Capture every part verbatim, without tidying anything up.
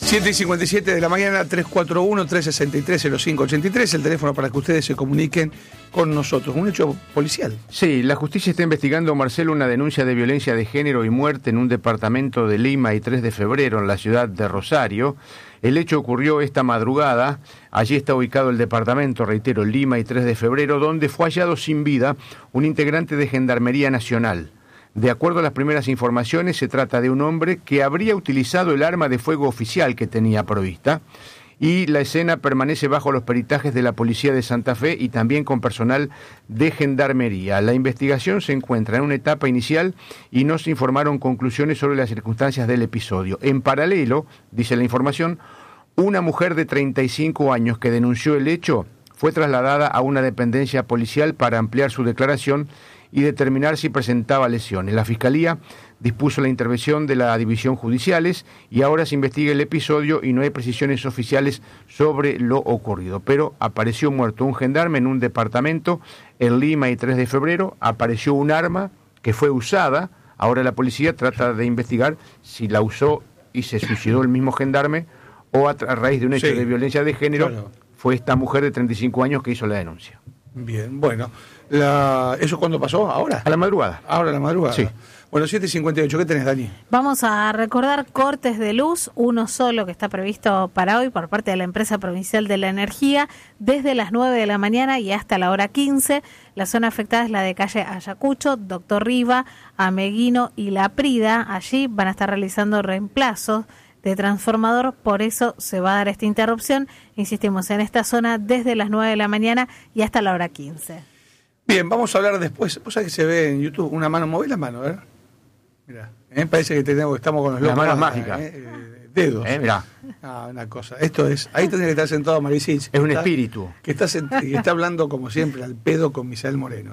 siete y cincuenta y siete de la mañana, tres cuatro uno, tres seis tres, cero cinco ocho tres, el teléfono para que ustedes se comuniquen con nosotros. Un hecho policial. Sí, la justicia está investigando, Marcelo, una denuncia de violencia de género y muerte en un departamento de Lima y tres de febrero en la ciudad de Rosario. El hecho ocurrió esta madrugada. Allí está ubicado el departamento, reitero, Lima y tres de febrero, donde fue hallado sin vida un integrante de Gendarmería Nacional. De acuerdo a las primeras informaciones, se trata de un hombre que habría utilizado el arma de fuego oficial que tenía provista, y la escena permanece bajo los peritajes de la Policía de Santa Fe y también con personal de Gendarmería. La investigación se encuentra en una etapa inicial y no se informaron conclusiones sobre las circunstancias del episodio. En paralelo, dice la información, una mujer de treinta y cinco años que denunció el hecho fue trasladada a una dependencia policial para ampliar su declaración y determinar si presentaba lesiones. La Fiscalía dispuso la intervención de la División Judiciales y ahora se investiga el episodio y no hay precisiones oficiales sobre lo ocurrido. Pero apareció muerto un gendarme en un departamento en Lima y tres de febrero, apareció un arma que fue usada, ahora la policía trata de investigar si la usó y se suicidó el mismo gendarme o a, a raíz de un hecho sí, de violencia de género, claro, fue esta mujer de treinta y cinco años que hizo la denuncia. Bien, bueno. La... ¿Eso cuándo pasó? ¿Ahora? A la madrugada. Ahora a la madrugada. Sí. Bueno, siete y cincuenta y ocho, ¿qué tenés, Dani? Vamos a recordar cortes de luz, uno solo que está previsto para hoy por parte de la Empresa Provincial de la Energía, desde las nueve de la mañana y hasta la hora quince. La zona afectada es la de calle Ayacucho, Doctor Riva, Ameguino y La Prida. Allí van a estar realizando reemplazos de transformador, por eso se va a dar esta interrupción. Insistimos, en esta zona desde las nueve de la mañana y hasta la hora quince. Bien, vamos a hablar después. ¿Vos sabés que se ve en YouTube una mano? Moví la mano, a ver. Mirá, ¿eh? Parece que tenemos, estamos con los locos. Las manos más, mágicas. ¿eh? Dedos. Eh, mirá. Ah, una cosa. Esto es, ahí tendría que estar sentado Maricís. Es un está, espíritu. Que está, sent- que está hablando, como siempre, al pedo con Misael Moreno.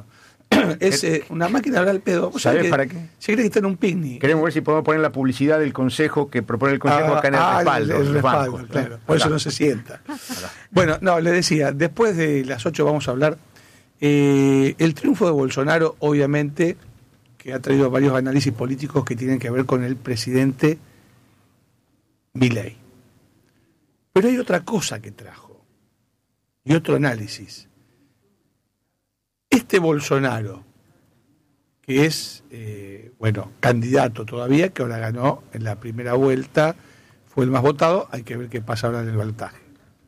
Es eh, una máquina de hablar al pedo. ¿Sabés que, para qué? Se cree que está en un picnic. Queremos ver si podemos poner la publicidad del consejo que propone el consejo ah, acá en el ah, respaldo. El, el respaldo, bancos, claro. ¿eh? Por eso no se sienta. Bueno, no, le decía, después de las ocho vamos a hablar. Eh, el triunfo de Bolsonaro, obviamente, que ha traído varios análisis políticos que tienen que ver con el presidente Milei. Pero hay otra cosa que trajo, y otro análisis. Este Bolsonaro, que es, eh, bueno, candidato todavía, que ahora ganó en la primera vuelta, fue el más votado, hay que ver qué pasa ahora en el balotaje.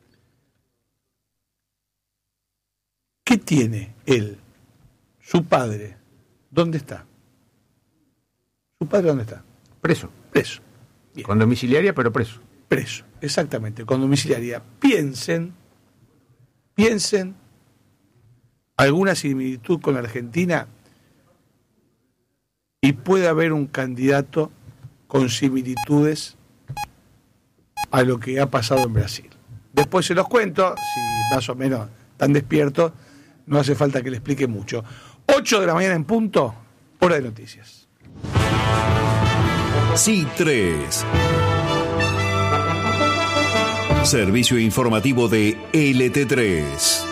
¿Qué tiene él? Su padre, ¿dónde está? ¿Su padre dónde está? Preso. Preso. Bien. Con domiciliaria, pero preso. Preso, exactamente, con domiciliaria. Piensen, piensen, alguna similitud con la Argentina y puede haber un candidato con similitudes a lo que ha pasado en Brasil. Después se los cuento, si más o menos están despiertos, no hace falta que le explique mucho. ocho de la mañana en punto, hora de noticias. C tres. Servicio informativo de L T tres.